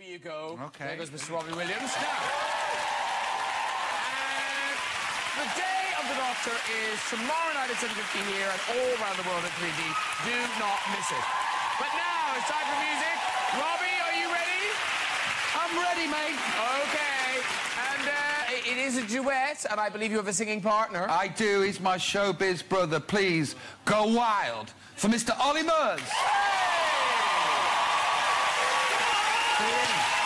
you go. Okay. There goes Mr. Robbie Williams. Now, the Day of the Doctor is tomorrow night at 7:15 here and all around the world at 3D. Do not miss it. But now it's time for music. Robbie, are you ready? I'm ready, mate. Okay. And it is a duet, and I believe you have a singing partner. I do. He's my showbiz brother. Please go wild for Mr. Ollie Murs. Hey!